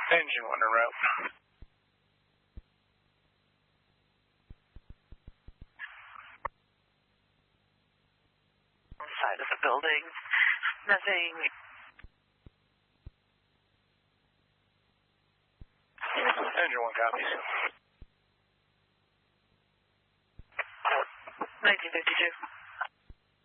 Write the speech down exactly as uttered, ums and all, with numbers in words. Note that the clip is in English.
Engine one en route. Side of the building. Nothing. Engine one copies. nineteen fifty-two.